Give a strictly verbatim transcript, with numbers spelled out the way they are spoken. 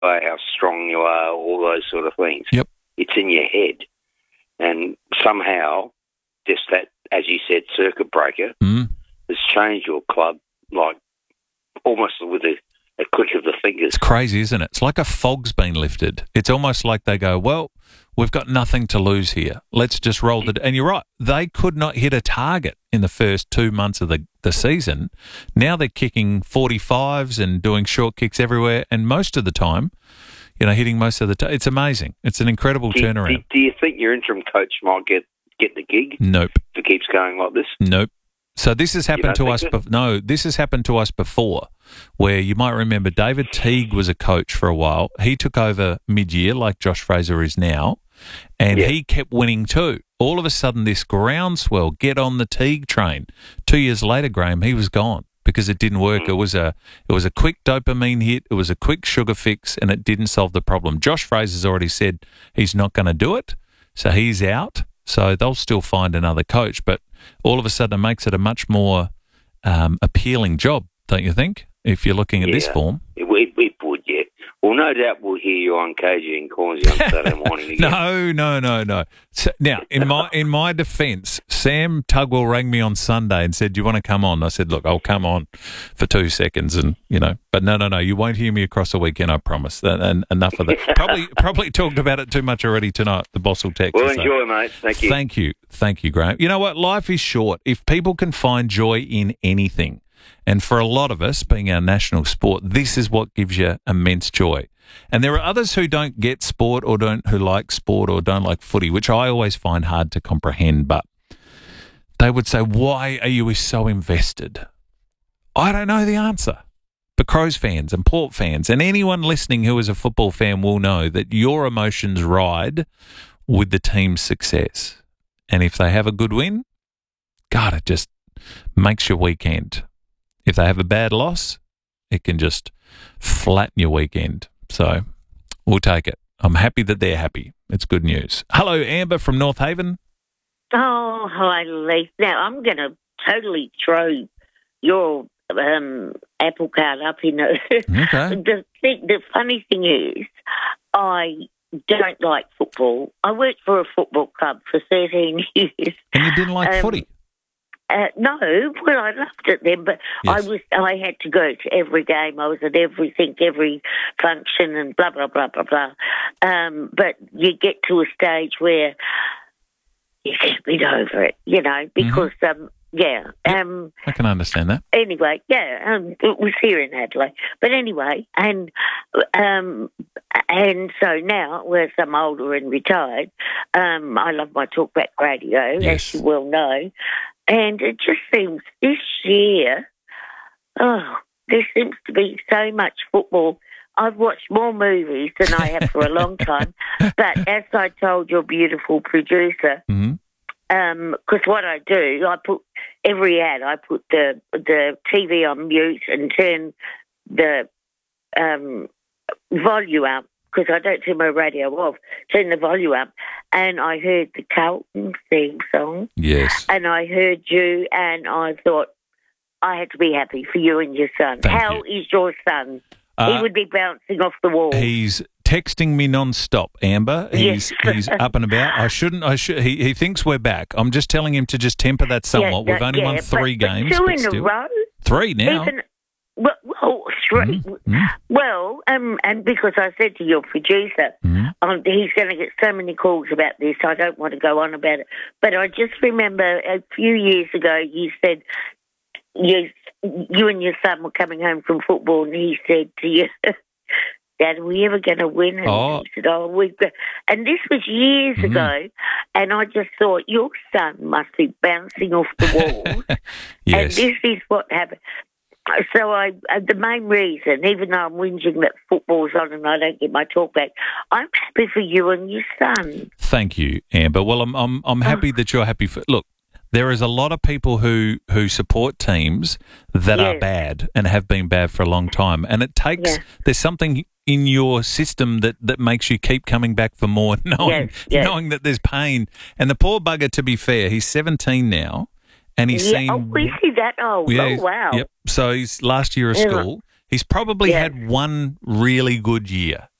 how strong you are, all those sort of things. Yep. It's in your head. And somehow, just that, as you said, circuit breaker Mm. has changed your club, like, almost with a, a click of the fingers. It's crazy, isn't it? It's like a fog's been lifted. It's almost like they go, well, we've got nothing to lose here. Let's just roll the... And you're right. They could not hit a target in the first two months of the, the season. Now they're kicking forty-fives and doing short kicks everywhere, and most of the time, you know, hitting most of the time. It's amazing. It's an incredible do you, turnaround. Do, do you think your interim coach might get, get the gig? Nope. If it keeps going like this? Nope. So this has happened to don't us. think Be- no, this has happened to us before, where you might remember David Teague was a coach for a while. He took over mid-year, like Josh Fraser is now, and Yeah. he kept winning too. All of a sudden, this groundswell, get on the Teague train. Two years later, Graham, he was gone because it didn't work. It was a it was a quick dopamine hit. It was a quick sugar fix, and it didn't solve the problem. Josh Fraser's already said he's not going to do it, so he's out. So they'll still find another coach, but all of a sudden it makes it a much more um, appealing job, don't you think, if you're looking at Yeah. this form? It, it, it would, yeah. Well, no doubt we'll hear you on K G and Cornsey on Saturday morning again. No, no, no, no. So, now, in my in my defence, Sam Tugwell rang me on Sunday and said, "Do you want to come on?" I said, "Look, I'll come on for two seconds, and you know, but no, no, no, you won't hear me across the weekend. I promise." That, and enough of that. Probably, probably talked about it too much already tonight. The boss will text. Well, us, so. enjoy, mate. Thank you. Thank you, thank you, Graham. You know what? Life is short. If people can find joy in anything, and for a lot of us, being our national sport, this is what gives you immense joy. And there are others who don't get sport or don't who like sport or don't like footy, which I always find hard to comprehend. But they would say, "Why are you so invested?" I don't know the answer. But Crows fans and Port fans and anyone listening who is a football fan will know that your emotions ride with the team's success. And if they have a good win, God, it just makes your weekend. If they have a bad loss, it can just flatten your weekend. So we'll take it. I'm happy that they're happy. It's good news. Hello, Amber from North Haven. Oh, hi, Lee. Now, I'm going to totally throw your um, apple cart up in it. Okay. the, thing, the funny thing is, I don't like football. I worked for a football club for thirteen years. And you didn't like Um, footy? Uh, no, well, I loved it then, but Yes. I was I had to go to every game. I was at everything, every function, and blah blah blah blah blah. Um, but you get to a stage where you get bit over it, you know, because um, yeah. Um, I can understand that. Anyway, yeah, um, it was here in Adelaide. But anyway, and um, and so now, whereas I'm older and retired, um, I love my talkback radio, Yes. as you well know. And it just seems this year, oh, there seems to be so much football. I've watched more movies than I have for a long time. But as I told your beautiful producer, Mm-hmm. um, because what I do, I put every ad, I put the the T V on mute and turn the um, volume up, because I don't turn my radio off, turn the volume up, and I heard the Carlton theme song, Yes. and I heard you, and I thought I had to be happy for you and your son. Thank How you. is your son? Uh, he would be bouncing off the wall. He's texting me non-stop, Amber. He's Yes. he's up and about. I shouldn't. I should. He, he thinks we're back. I'm just telling him to just temper that somewhat. Yeah, We've only yeah, won but- three but games, two but in still. a row. Three now. Even well, well three. Mm. Well, um, and because I said to your producer, Mm. um, he's going to get so many calls about this. I don't want to go on about it, but I just remember a few years ago you said you you and your son were coming home from football, and he said to you, "Dad, are we ever going to win?" And Oh. you said, "Oh, we've got." And this was years Mhm. ago, and I just thought your son must be bouncing off the walls. Yes. And this is what happened. So I, uh, the main reason, even though I'm whinging that football's on and I don't get my talk back, I'm happy for you and your son. Thank you, Amber. Well, I'm I'm I'm happy that you're happy for. Look, there is a lot of people who who support teams that are Yes. bad and have been bad for a long time, and it takes Yes. there's something in your system that, that makes you keep coming back for more, knowing Yes, yes. knowing that there's pain. And the poor bugger, to be fair, he's seventeen now, and he's Yeah. seen. Oh, we see that. Oh, Yeah, oh wow. Yep. So he's last year of Yeah. school. He's probably Yeah. had one really good year.